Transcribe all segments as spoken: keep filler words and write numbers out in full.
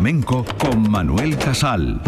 Flamenco con Manuel Casal.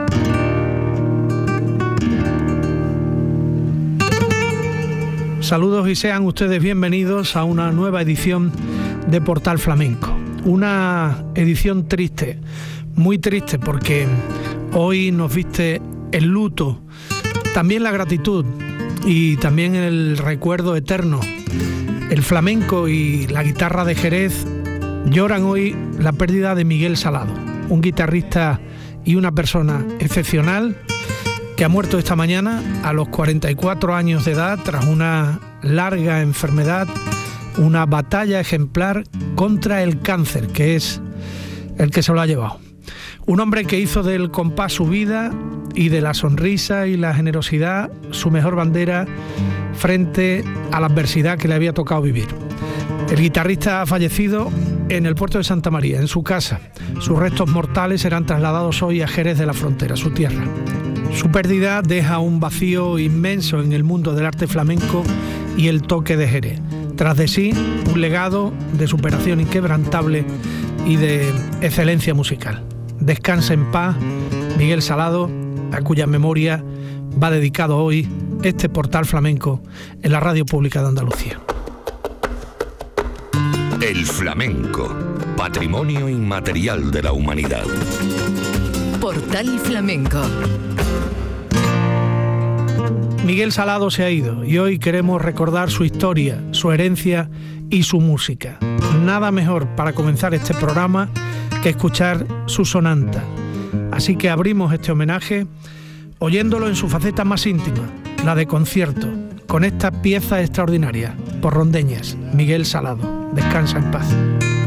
Saludos y sean ustedes bienvenidos a una nueva edición de Portal Flamenco. Una edición triste, muy triste, porque hoy nos viste el luto, también la gratitud y también el recuerdo eterno. El flamenco y la guitarra de Jerez lloran hoy la pérdida de Miguel Salado, un guitarrista y una persona excepcional que ha muerto esta mañana a los cuarenta y cuatro años de edad tras una larga enfermedad, una batalla ejemplar contra el cáncer, que es el que se lo ha llevado. Un hombre que hizo del compás su vida y de la sonrisa y la generosidad su mejor bandera frente a la adversidad que le había tocado vivir. El guitarrista ha fallecido en el puerto de Santa María, en su casa. Sus restos mortales serán trasladados hoy a Jerez de la Frontera, su tierra. Su pérdida deja un vacío inmenso en el mundo del arte flamenco y el toque de Jerez. Tras de sí, un legado de superación inquebrantable y de excelencia musical. Descansa en paz, Miguel Salado, a cuya memoria va dedicado hoy este Portal Flamenco en la Radio Pública de Andalucía. El flamenco, patrimonio inmaterial de la humanidad. Portal Flamenco. Miguel Salado se ha ido y hoy queremos recordar su historia, su herencia y su música. Nada mejor para comenzar este programa que escuchar su sonanta. Así que abrimos este homenaje oyéndolo en su faceta más íntima, la de concierto, con esta pieza extraordinaria, por Rondeñas, Miguel Salado. Descansa en paz.